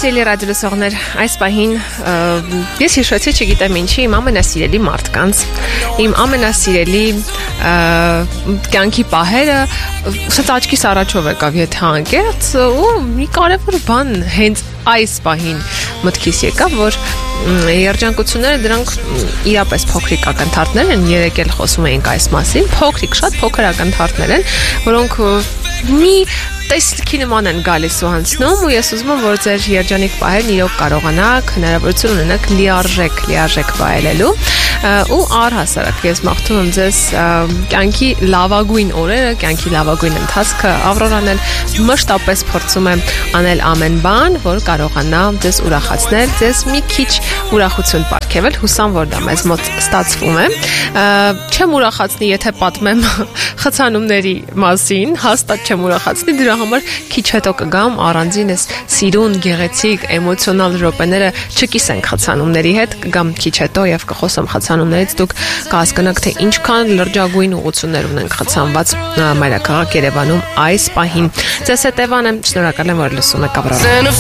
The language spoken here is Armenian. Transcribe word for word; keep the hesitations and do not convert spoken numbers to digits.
Սիրելի ռադիոլսողներ, այս պահին ես հիշեցի, չգիտեմ ինչի, իմ ամենասիրելի մարդկանց, իմ ամենասիրելի կյանքի պահերը սենց աչքիս առաջով եկավ, եթե անկեղծ, ու մի կարևոր բան հենց այս պահին մտքիս եկավ, որ երջանկությունները դրանք իրապես փոքրիկ ակնթարթներ են, երեկ էլ խոսում էինք այս մասին, փոքրիկ, շատ փոքր ակնթարթներ են, որոնք մի տեսքի նման են գալիս ու անցնում, ու ես ուզում եմ, որ ձեր երջանիկ պահերն իրոք կարողանաք հնարավորություն ունենաք լիարժեք, լիարժեք վայելելու, ու առհասարակ ես մաղթում եմ ձեզ կյանքի լավագույն օրերը, կյանքի լավագույն ընթացքը ավրորանել, մշտապես փորձում եմ անել ամեն բան, որ կարողանա ձեզ ուրախացնել, ձեզ մի քիչ ուրախություն պարգևել, հուսամ, որ դա մեզ մոտ ստացվում է։ Չեմ ուրախացնի, եթե պատմեմ խցանումների մասին, հաստատ չեմ ուրախացնի, դրա համար քիչ հետո կգամ առանձին ես սիրուն, գեղեցիկ, էմոցիոնալ րոպեները չկիսենք խցանումների հետ, կգամ քիչ հետո եւ կխոսեմ խցանումներից, դուք կհասկանաք, թե ինչքան լրջագույն ուղղություններ ունենք խցանված մայրաքաղաք Երևանում այս պահին։ Ձեզ հետ Էվան եմ, շնորհակալ եմ, որ լսում եք Ավրորան։